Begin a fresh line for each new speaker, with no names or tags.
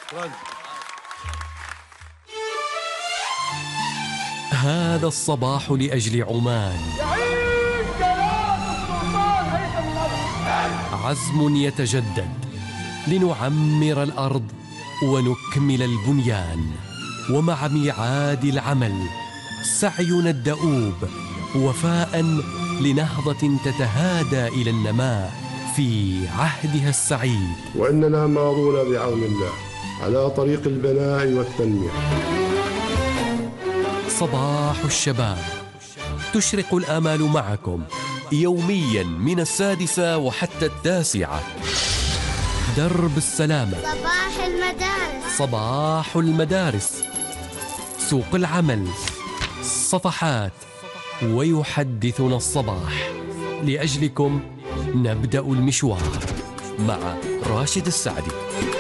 هذا الصباح لأجل عمان،
يعيش جلالة السلطان هيثم الأول.
عزم يتجدد لنعمر الأرض ونكمل البنيان، ومع ميعاد العمل سعينا الدؤوب وفاء لنهضة تتهادى إلى النماء في عهدها السعيد.
وإننا ماضون بعون الله على طريق البناء والتنمية.
صباح الشباب، تشرق الآمال معكم يوميا من 6 وحتى 9. درب السلامة،
صباح المدارس،
صباح المدارس، سوق العمل، صفحات، ويحدثنا الصباح. لأجلكم نبدأ المشوار مع راشد السعدي.